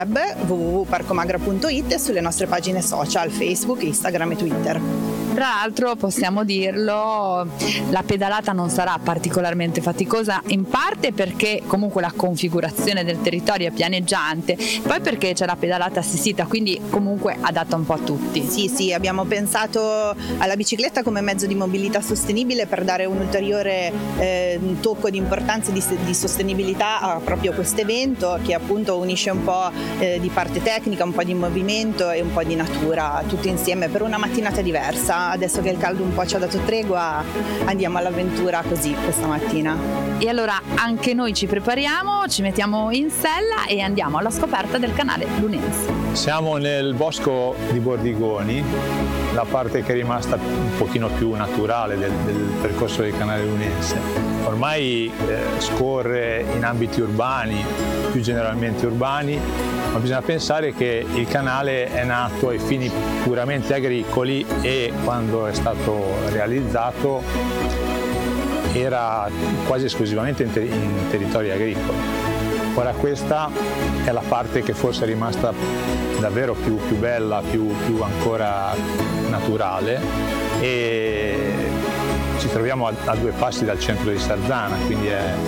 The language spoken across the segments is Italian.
www.parcomagra.it e sulle nostre pagine social Facebook, Instagram e Twitter. Tra l'altro possiamo dirlo, la pedalata non sarà particolarmente faticosa, in parte perché comunque la configurazione del territorio è pianeggiante, poi perché c'è la pedalata assistita, quindi comunque adatta un po' a tutti. Sì, abbiamo pensato alla bicicletta come mezzo di mobilità sostenibile per dare un ulteriore tocco di importanza e di sostenibilità a proprio questo evento, che appunto unisce un po' di parte tecnica, un po' di movimento e un po' di natura, tutti insieme per una mattinata diversa. Adesso che il caldo un po' ci ha dato tregua, andiamo all'avventura così questa mattina. E allora anche noi ci prepariamo, ci mettiamo in sella e andiamo alla scoperta del canale Lunense. Siamo nel bosco di Bordigoni, la parte che è rimasta un pochino più naturale del percorso del canale Lunense. Ormai scorre in ambiti urbani, più generalmente urbani, ma bisogna pensare che il canale è nato ai fini puramente agricoli e quando è stato realizzato era quasi esclusivamente in territorio agricolo. Ora questa è la parte che forse è rimasta davvero più bella, più ancora naturale, e ci troviamo a 2 passi dal centro di Sarzana, quindi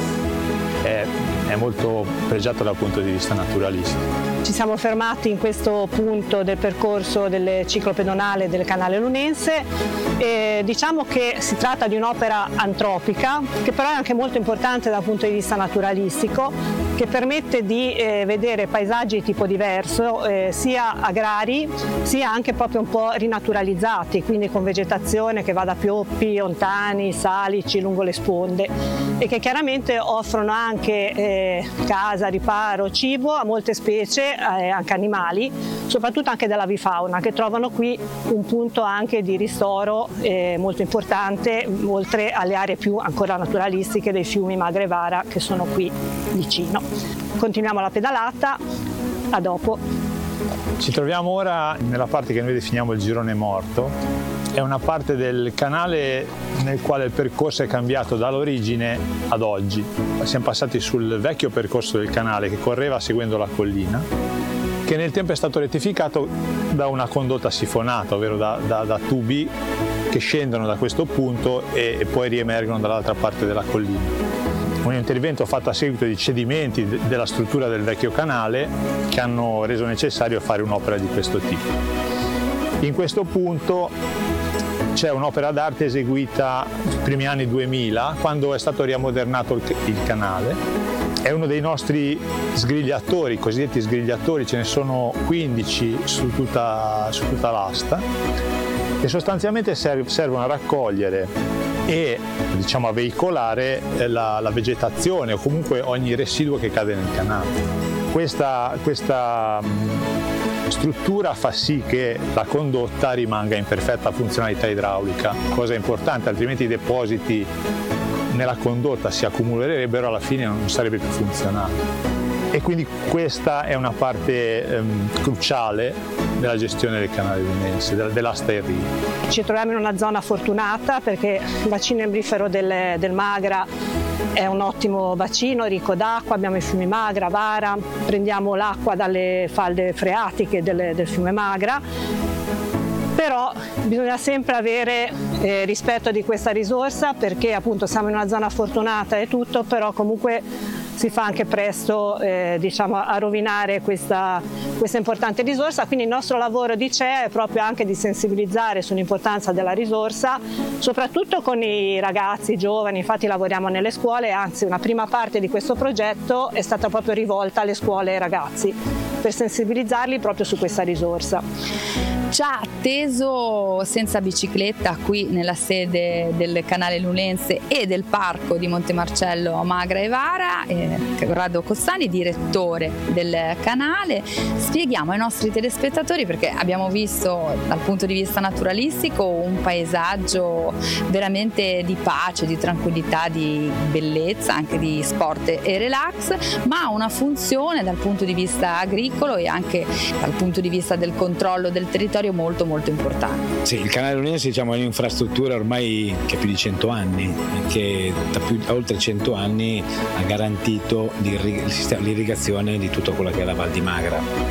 è molto pregiato dal punto di vista naturalistico. Ci siamo fermati in questo punto del percorso del ciclo pedonale del canale Lunense e diciamo che si tratta di un'opera antropica che però è anche molto importante dal punto di vista naturalistico, che permette di vedere paesaggi di tipo diverso, sia agrari sia anche proprio un po' rinaturalizzati, quindi con vegetazione che va da pioppi, ontani, salici lungo le sponde e che chiaramente offrono anche casa, riparo, cibo a molte specie, anche animali, soprattutto anche dell'avifauna, che trovano qui un punto anche di ristoro molto importante, oltre alle aree più ancora naturalistiche dei fiumi Magra e Vara che sono qui vicino. Continuiamo la pedalata, a dopo. Ci troviamo ora nella parte che noi definiamo il girone morto. È una parte del canale nel quale il percorso è cambiato dall'origine ad oggi. Siamo passati sul vecchio percorso del canale che correva seguendo la collina, che nel tempo è stato rettificato da una condotta sifonata, ovvero da tubi che scendono da questo punto e poi riemergono dall'altra parte della collina. Un intervento fatto a seguito di cedimenti della struttura del vecchio canale che hanno reso necessario fare un'opera di questo tipo. In questo punto c'è un'opera d'arte eseguita nei primi anni 2000, quando è stato riammodernato il canale. È uno dei nostri sgrigliatori, cosiddetti sgrigliatori, ce ne sono 15 su tutta l'asta, che sostanzialmente servono a raccogliere e diciamo a veicolare la vegetazione o comunque ogni residuo che cade nel canale. Questa struttura fa sì che la condotta rimanga in perfetta funzionalità idraulica, cosa importante, altrimenti i depositi nella condotta si accumulerebbero e alla fine non sarebbe più funzionale. E quindi questa è una parte cruciale della gestione del canale Lunense, dell'asta Enrico. Ci troviamo in una zona fortunata perché il bacino embrifero del Magra è un ottimo bacino, ricco d'acqua, abbiamo i fiumi Magra, Vara, prendiamo l'acqua dalle falde freatiche del fiume Magra, però bisogna sempre avere rispetto di questa risorsa perché appunto siamo in una zona fortunata e tutto, però comunque si fa anche presto diciamo, a rovinare questa importante risorsa, quindi il nostro lavoro di CEA è proprio anche di sensibilizzare sull'importanza della risorsa, soprattutto con i ragazzi, i giovani, infatti lavoriamo nelle scuole, anzi una prima parte di questo progetto è stata proprio rivolta alle scuole e ai ragazzi, per sensibilizzarli proprio su questa risorsa. Già atteso senza bicicletta qui nella sede del canale Lunense e del parco di Montemarcello Magra e Vara, Corrado Costani, direttore del canale. Spieghiamo ai nostri telespettatori, perché abbiamo visto dal punto di vista naturalistico un paesaggio veramente di pace, di tranquillità, di bellezza, anche di sport e relax, ma ha una funzione dal punto di vista agricolo e anche dal punto di vista del controllo del territorio molto molto importante. Sì, il canale Lunense diciamo, è un'infrastruttura ormai che ha più di 100 anni, che da oltre 100 anni ha garantito l'irrigazione di tutto quello che è la Val di Magra.